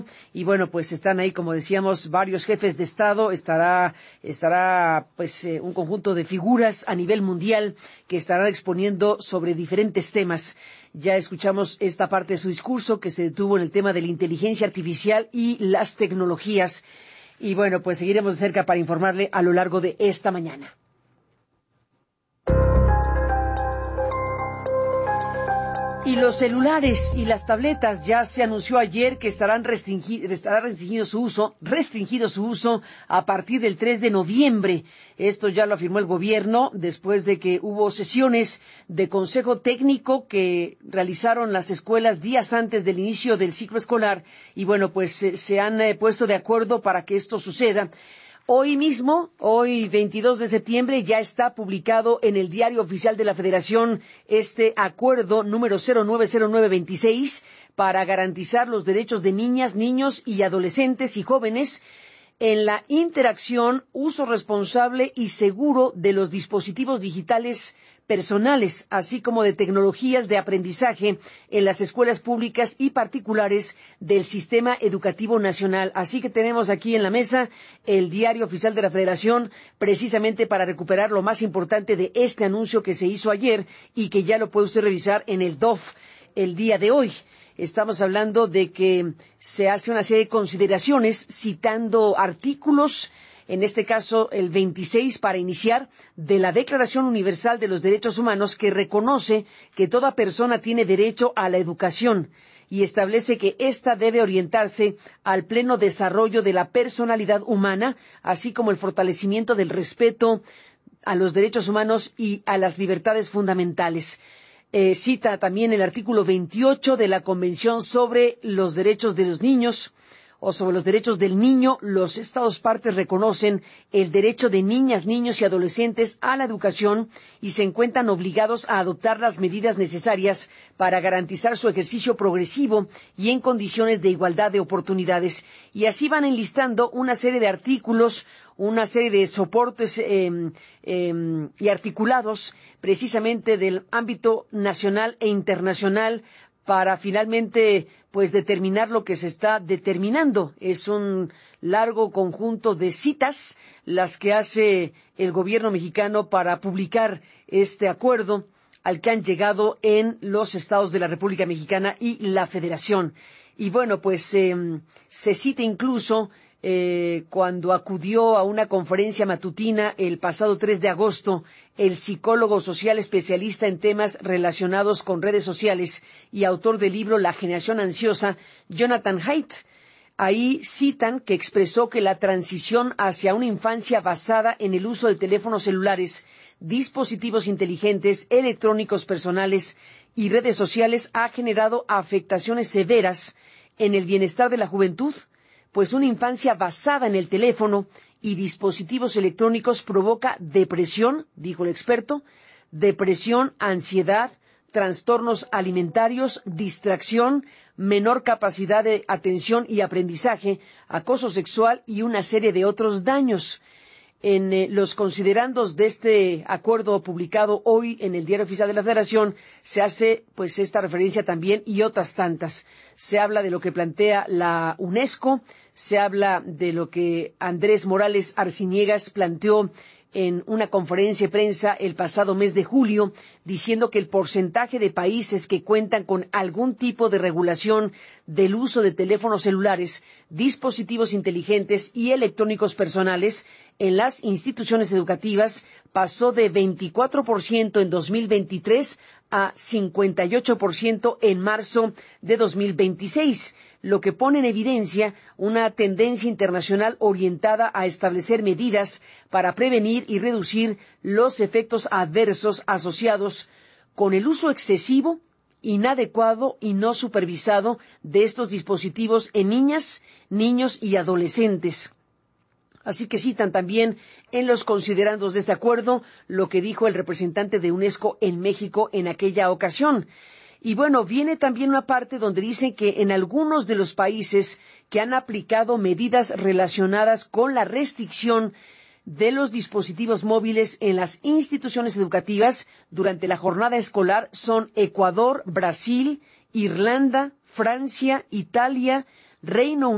Y bueno, pues están ahí, como decíamos, varios jefes de Estado, estará un conjunto de figuras a nivel mundial que estarán exponiendo sobre diferentes temas. Ya escuchamos esta parte de su discurso que se detuvo en el tema de la inteligencia artificial y las tecnologías. Y bueno, pues seguiremos de cerca para informarle a lo largo de esta mañana. Y los celulares y las tabletas, ya se anunció ayer que estará restringido su uso a partir del 3 de noviembre. Esto ya lo afirmó el gobierno después de que hubo sesiones de consejo técnico que realizaron las escuelas días antes del inicio del ciclo escolar. Y bueno, pues se han puesto de acuerdo para que esto suceda. Hoy mismo, hoy 22 de septiembre, ya está publicado en el Diario Oficial de la Federación este acuerdo número 090926 para garantizar los derechos de niñas, niños y adolescentes y jóvenes en la interacción, uso responsable y seguro de los dispositivos digitales personales, así como de tecnologías de aprendizaje en las escuelas públicas y particulares del Sistema Educativo Nacional. Así que tenemos aquí en la mesa el Diario Oficial de la Federación, precisamente para recuperar lo más importante de este anuncio que se hizo ayer y que ya lo puede usted revisar en el DOF el día de hoy. Estamos hablando de que se hace una serie de consideraciones citando artículos, en este caso el 26 para iniciar, de la Declaración Universal de los Derechos Humanos, que reconoce que toda persona tiene derecho a la educación y establece que ésta debe orientarse al pleno desarrollo de la personalidad humana, así como el fortalecimiento del respeto a los derechos humanos y a las libertades fundamentales. Cita también el artículo 28 de la Convención sobre los Derechos de los Niños o sobre los derechos del niño. Los Estados partes reconocen el derecho de niñas, niños y adolescentes a la educación y se encuentran obligados a adoptar las medidas necesarias para garantizar su ejercicio progresivo y en condiciones de igualdad de oportunidades. Y así van enlistando una serie de artículos, una serie de soportes y articulados precisamente del ámbito nacional e internacional para finalmente pues determinar lo que se está determinando. Es un largo conjunto de citas las que hace el gobierno mexicano para publicar este acuerdo al que han llegado en los estados de la República Mexicana y la Federación. Y bueno, pues se cita incluso cuando acudió a una conferencia matutina el pasado 3 de agosto, el psicólogo social especialista en temas relacionados con redes sociales y autor del libro La generación ansiosa, Jonathan Haidt. Ahí citan que expresó que la transición hacia una infancia basada en el uso de teléfonos celulares, dispositivos inteligentes, electrónicos personales y redes sociales ha generado afectaciones severas en el bienestar de la juventud, pues una infancia basada en el teléfono y dispositivos electrónicos provoca depresión, dijo el experto, depresión, ansiedad, trastornos alimentarios, distracción, menor capacidad de atención y aprendizaje, acoso sexual y una serie de otros daños. En los considerandos de este acuerdo publicado hoy en el Diario Oficial de la Federación se hace pues esta referencia también y otras tantas. Se habla de lo que plantea la UNESCO, se habla de lo que Andrés Morales Arciniegas planteó en una conferencia de prensa el pasado mes de julio, diciendo que el porcentaje de países que cuentan con algún tipo de regulación del uso de teléfonos celulares, dispositivos inteligentes y electrónicos personales en las instituciones educativas pasó de 24% en 2023 a 58% en marzo de 2026, lo que pone en evidencia una tendencia internacional orientada a establecer medidas para prevenir y reducir los efectos adversos asociados con el uso excesivo, inadecuado y no supervisado de estos dispositivos en niñas, niños y adolescentes. Así que citan también en los considerandos de este acuerdo lo que dijo el representante de UNESCO en México en aquella ocasión. Y bueno, viene también una parte donde dicen que en algunos de los países que han aplicado medidas relacionadas con la restricción de los dispositivos móviles en las instituciones educativas durante la jornada escolar son Ecuador, Brasil, Irlanda, Francia, Italia, Reino Unido,